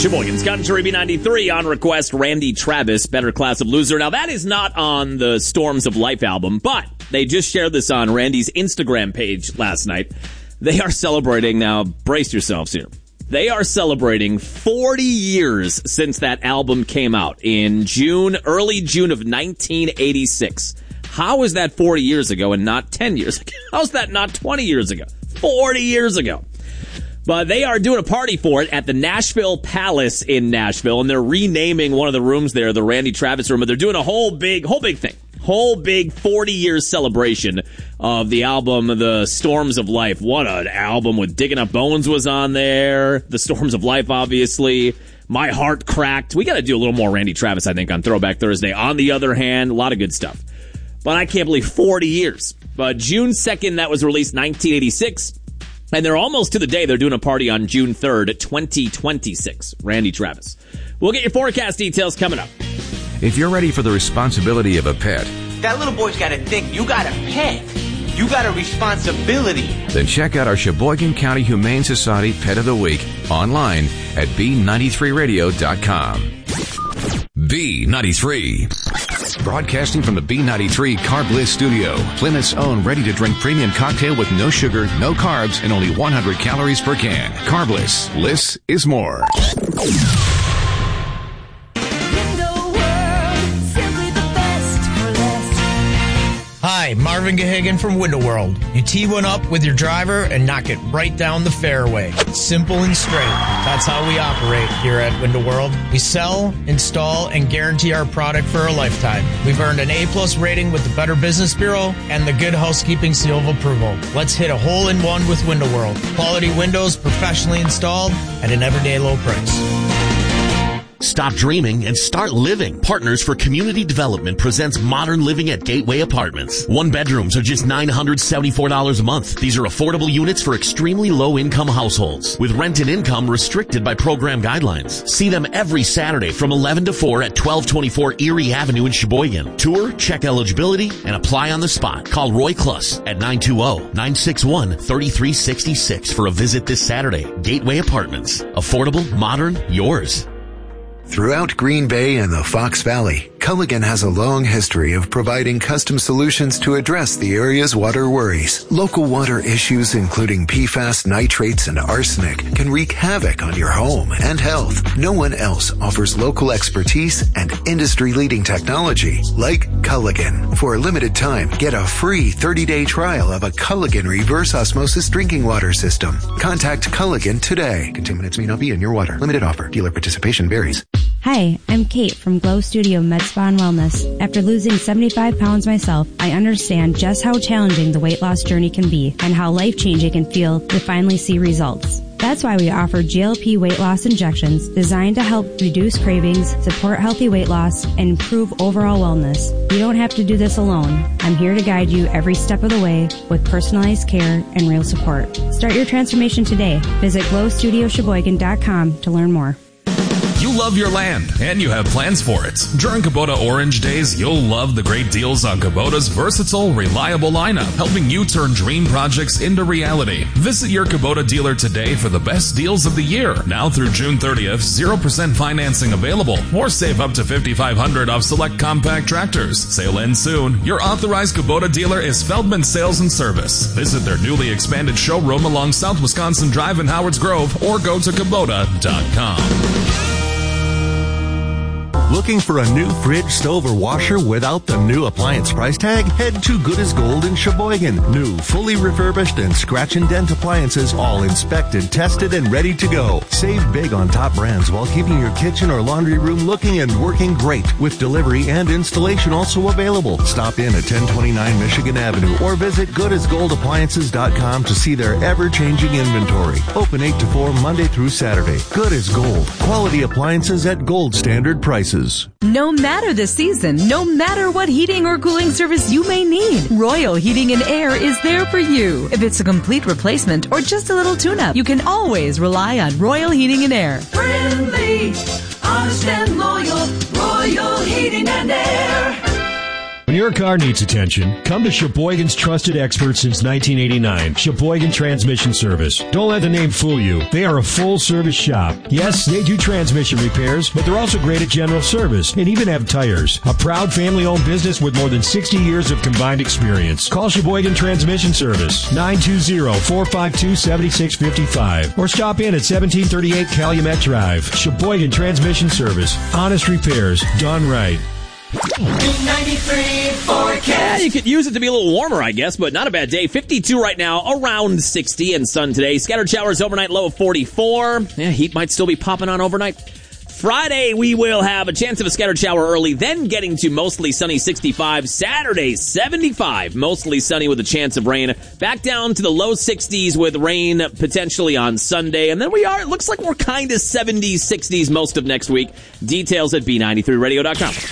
Sheboygan's Country B93 on request, Randy Travis, Better Class of Loser. Now, that is not on the Storms of Life album, but they just shared this on Randy's Instagram page last night. They are celebrating, now brace yourselves here, they are celebrating 40 years since that album came out in early June of 1986. How is that 40 years ago and not 10 years ago? How's that not 20 years ago? 40 years ago. But they are doing a party for it at the Nashville Palace in Nashville, and they're renaming one of the rooms there, the Randy Travis room, but they're doing a whole big thing. Whole big 40-year celebration of the album, The Storms of Life. What an album with Digging Up Bones was on there. The Storms of Life, obviously. My Heart Cracked. We got to do a little more Randy Travis, I think, on Throwback Thursday. On the Other Hand, a lot of good stuff. But I can't believe 40 years. But June 2nd, that was released 1986. And they're almost to the day. They're doing a party on June 3rd, 2026. Randy Travis. We'll get your forecast details coming up. If you're ready for the responsibility of a pet, that little boy's got to think you got a pet. You got a responsibility. Then check out our Sheboygan County Humane Society Pet of the Week online at B93radio.com. B93. Broadcasting from the B93 Carb Bliss Studio, Plymouth's own ready-to-drink premium cocktail with no sugar, no carbs, and only 100 calories per can. Carb Bliss. Bliss is more. Hi, Marvin Gahagan from Window World. You tee one up with your driver and knock it right down the fairway. Simple and straight. That's how we operate here at Window World. We sell, install, and guarantee our product for a lifetime. We've earned an A+ rating with the Better Business Bureau and the Good Housekeeping Seal of Approval. Let's hit a hole-in-one with Window World. Quality windows professionally installed at an everyday low price. Stop dreaming and start living. Partners for Community Development presents Modern Living at Gateway Apartments. One bedrooms are just $974 a month. These are affordable units for extremely low-income households, with rent and income restricted by program guidelines. See them every Saturday from 11 to 4 at 1224 Erie Avenue in Sheboygan. Tour, check eligibility, and apply on the spot. Call Roy Kluss at 920-961-3366 for a visit this Saturday. Gateway Apartments. Affordable, modern, yours. Throughout Green Bay and the Fox Valley, Culligan has a long history of providing custom solutions to address the area's water worries. Local water issues, including PFAS, nitrates, and arsenic, can wreak havoc on your home and health. No one else offers local expertise and industry-leading technology like Culligan. For a limited time, get a free 30-day trial of a Culligan reverse osmosis drinking water system. Contact Culligan today. Contaminants may not be in your water. Limited offer. Dealer participation varies. Hi, I'm Kate from Glow Studio Med Spa and Wellness. After losing 75 pounds myself, I understand just how challenging the weight loss journey can be and how life-changing it can feel to finally see results. That's why we offer GLP weight loss injections designed to help reduce cravings, support healthy weight loss, and improve overall wellness. You don't have to do this alone. I'm here to guide you every step of the way with personalized care and real support. Start your transformation today. Visit glowstudiosheboygan.com to learn more. You love your land, and you have plans for it. During Kubota Orange Days, you'll love the great deals on Kubota's versatile, reliable lineup, helping you turn dream projects into reality. Visit your Kubota dealer today for the best deals of the year. Now through June 30th, 0% financing available, or save up to $5,500 off select compact tractors. Sale ends soon. Your authorized Kubota dealer is Feldman Sales and Service. Visit their newly expanded showroom along South Wisconsin Drive in Howards Grove, or go to Kubota.com. Looking for a new fridge, stove, or washer without the new appliance price tag? Head to Good as Gold in Sheboygan. New, fully refurbished, and scratch and dent appliances, all inspected, tested, and ready to go. Save big on top brands while keeping your kitchen or laundry room looking and working great, with delivery and installation also available. Stop in at 1029 Michigan Avenue or visit goodasgoldappliances.com to see their ever-changing inventory. Open 8 to 4 Monday through Saturday. Good as Gold. Quality appliances at gold standard prices. No matter the season, no matter what heating or cooling service you may need, Royal Heating and Air is there for you. If it's a complete replacement or just a little tune-up, you can always rely on Royal Heating and Air. Friendly, honest and loyal, Royal Heating and Air. When your car needs attention, come to Sheboygan's trusted expert since 1989, Sheboygan Transmission Service. Don't let the name fool you. They are a full-service shop. Yes, they do transmission repairs, but they're also great at general service and even have tires. A proud family-owned business with more than 60 years of combined experience. Call Sheboygan Transmission Service, 920-452-7655, or stop in at 1738 Calumet Drive. Sheboygan Transmission Service. Honest repairs done right. B93 forecast. Yeah, you could use it to be a little warmer, I guess, but not a bad day. 52 right now, around 60, and sun today. Scattered showers overnight, low of 44. Yeah, heat might still be popping on overnight. Friday, we will have a chance of a scattered shower early, then getting to mostly sunny 65. Saturday, 75, mostly sunny with a chance of rain. Back down to the low 60s with rain potentially on Sunday. And then it looks like we're kind of 70s, 60s most of next week. Details at B93radio.com.